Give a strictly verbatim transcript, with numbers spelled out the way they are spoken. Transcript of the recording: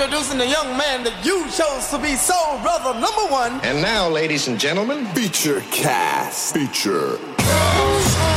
Introducing the young man that you chose to be soul brother number one. And now, ladies and gentlemen, Feature Cast. Feature Cast.